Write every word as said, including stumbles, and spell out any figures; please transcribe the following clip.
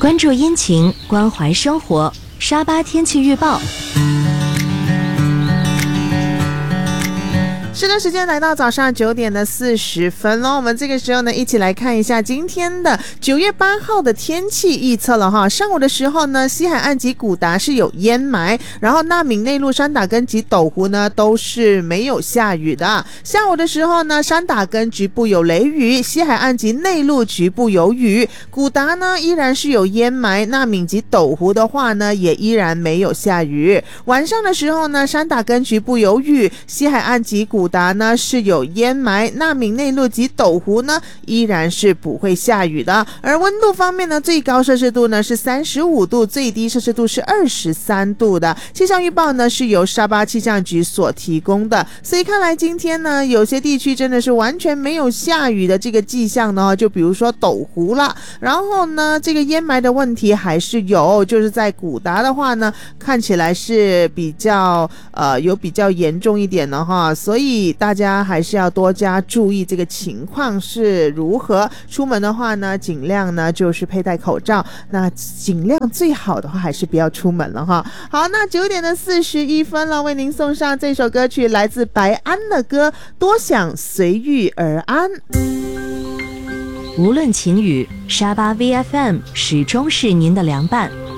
关注阴晴，关怀生活。沙巴天气预报。 是的，时间来到早上九点的四十分了。我们这个时候呢，一起来看一下今天的九月八号的天气预测了哈。上午的时候呢，西海岸及古达是有烟霾，然后纳敏内陆、山打根及斗湖呢都是没有下雨的。下午的时候呢，山打根局部有雷雨，西海岸及内陆局部有雨，古达呢依然是有烟霾，纳敏及斗湖的话呢也依然没有下雨。晚上的时候呢，山打根局部有雨，西海岸及古达呢是有烟霾，纳敏内陆及斗湖呢依然是不会下雨的。而温度方面呢，最高摄氏度呢是三十五度，最低摄氏度是二十三度的。气象预报呢是由沙巴气象局所提供的，所以看来今天呢有些地区真的是完全没有下雨的这个迹象呢，就比如说斗湖啦，然后呢这个烟霾的问题还是有，就是在古达的话呢看起来是比较呃有比较严重一点的哈，所以大家还是要多加注意这个情况是如何。出门的话呢，尽量呢就是佩戴口罩，那尽量最好的话还是不要出门了哈。好，那九点的四十一分了，为您送上这首歌曲，来自白安的歌《多想随遇而安》。 无论晴雨，沙巴 V F M 始终是您的良伴。